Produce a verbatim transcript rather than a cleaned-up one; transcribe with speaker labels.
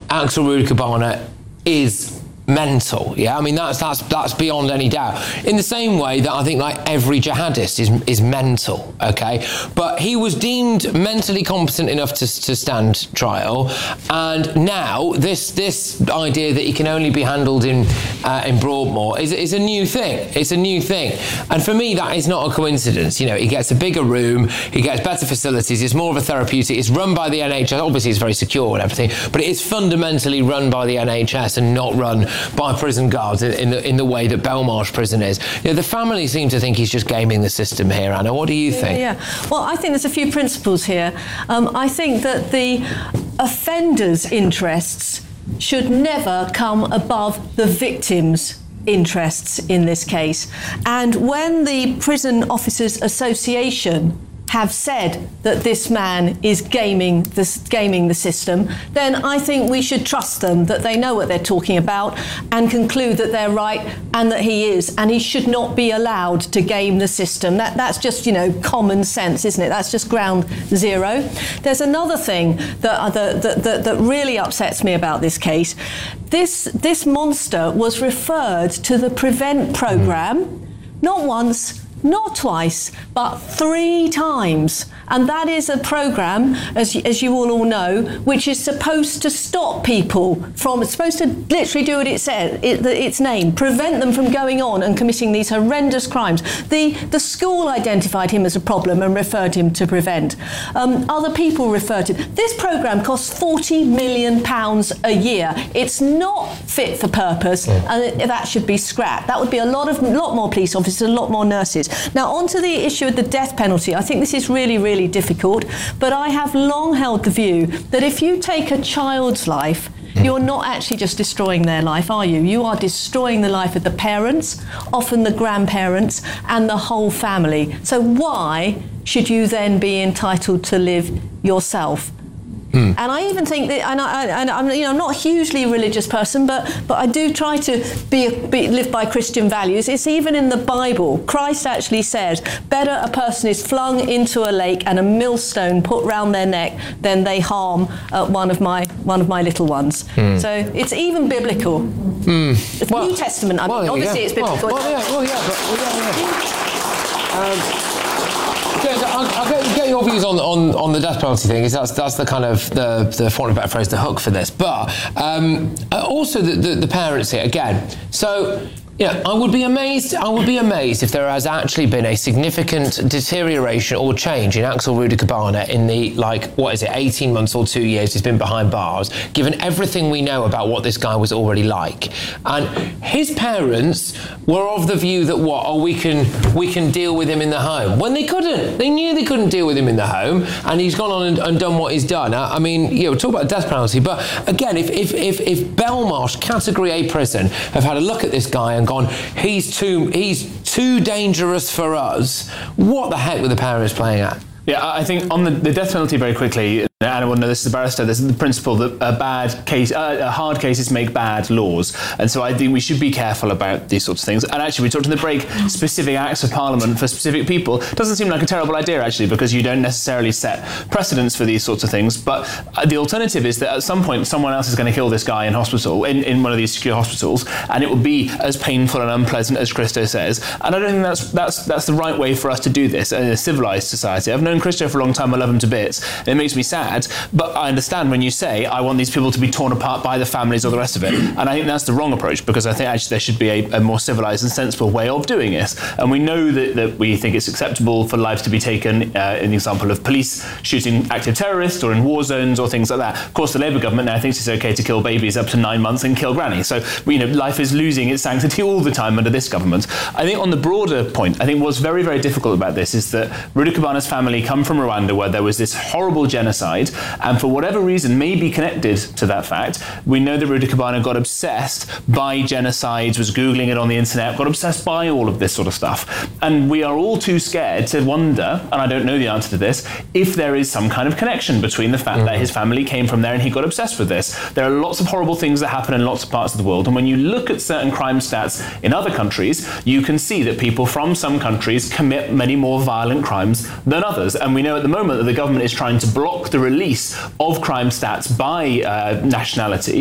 Speaker 1: Axel Rudikubana is mental, yeah. I mean, that's that's that's beyond any doubt. In the same way that I think like every jihadist is is mental, okay. But he was deemed mentally competent enough to to stand trial, and now this this idea that he can only be handled in uh, in Broadmoor is is a new thing. It's a new thing, and for me that is not a coincidence. You know, he gets a bigger room, he gets better facilities. It's more of a therapeutic. It's run by the N H S. Obviously, it's very secure and everything, but it is fundamentally run by the N H S and not run by prison guards in, in the in the way that Belmarsh Prison is. You know, the family seem to think he's just gaming the system here. Anna, what do you think?
Speaker 2: Yeah, yeah. Well, I think there's a few principles here. Um, I think that the offender's interests should never come above the victim's interests in this case. And when the Prison Officers Association have said that this man is gaming this gaming the system, then I think we should trust them, that they know what they're talking about, and conclude that they're right and that he is, and he should not be allowed to game the system. That that's just, you know, common sense, isn't it? That's just ground zero. There's another thing that uh, that, that, that that really upsets me about this case. This this monster was referred to the PREVENT programme not once, not twice, but three times. And that is a programme, as, as you all, all know, which is supposed to stop people from, it's supposed to literally do what it says, it, its name, prevent them from going on and committing these horrendous crimes. The, the school identified him as a problem and referred him to PREVENT. Um, other people referred to it. This programme costs forty million pounds a year. It's not fit for purpose, and it, that should be scrapped. That would be a lot of, lot more police officers, a lot more nurses. Now, on to the issue of the death penalty. I think this is really, really difficult, but I have long held the view that if you take a child's life, you're not actually just destroying their life, are you? You are destroying the life of the parents, often the grandparents, and the whole family. So why should you then be entitled to live yourself? Mm. And I even think that, and, I, and I'm, you know, I'm not a hugely religious person, but but I do try to be, be live by Christian values. It's even in the Bible. Christ actually said, "Better a person is flung into a lake and a millstone put round their neck than they harm uh, one of my one of my little ones." Mm. So it's even biblical. Mm. It's well, New Testament. I mean, well, obviously yeah. it's biblical.
Speaker 1: Well, well, yeah, well, yeah, but, well, yeah, yeah. Um, I'll, I'll get, get your views on, on, on the death penalty thing. Is that's that's the kind of the the for want of a better phrase, the hook for this. But um, also the, the the parents here again. So. Yeah, I would be amazed. I would be amazed if there has actually been a significant deterioration or change in Axel Rudikubana in the, like, what is it, eighteen months or two years he's been behind bars, given everything we know about what this guy was already like. And his parents were of the view that what, oh, we can we can deal with him in the home, when they couldn't. They knew they couldn't deal with him in the home, and he's gone on and, and done what he's done. I, I mean, you know, talk about death penalty, but again, if if if, if Belmarsh Category A prison have had a look at this guy and gone, he's too he's too dangerous for us, what the heck were the parents playing at?
Speaker 3: Yeah, I think on the, the death penalty, very quickly, and I will know this is a barrister, this is the principle that a bad case, uh, hard cases make bad laws. And so I think we should be careful about these sorts of things. And actually, we talked in the break, specific acts of Parliament for specific people doesn't seem like a terrible idea, actually, because you don't necessarily set precedents for these sorts of things. But the alternative is that at some point, someone else is going to kill this guy in hospital, in, in one of these secure hospitals, and it will be as painful and unpleasant as Christo says. And I don't think that's that's that's the right way for us to do this in a civilised society. I've known Christo for a long time, I love him to bits, and it makes me sad. But I understand when you say, I want these people to be torn apart by the families or the rest of it. And I think that's the wrong approach, because I think actually there should be a, a more civilised and sensible way of doing it. And we know that, that we think it's acceptable for lives to be taken, uh, in the example of police shooting active terrorists or in war zones or things like that. Of course, the Labour government now thinks it's okay to kill babies up to nine months and kill granny. So, you know, life is losing its sanctity all the time under this government. I think on the broader point, I think what's very, very difficult about this is that Rudikubana's family come from Rwanda, where there was this horrible genocide, and for whatever reason may be connected to that fact. We know that Rudikubana got obsessed by genocides, was Googling it on the internet, got obsessed by all of this sort of stuff. And we are all too scared to wonder, and I don't know the answer to this, if there is some kind of connection between the fact mm-hmm. that his family came from there and he got obsessed with this. There are lots of horrible things that happen in lots of parts of the world, and when you look at certain crime stats in other countries, you can see that people from some countries commit many more violent crimes than others. And we know at the moment that the government is trying to block the release of crime stats by uh, nationality.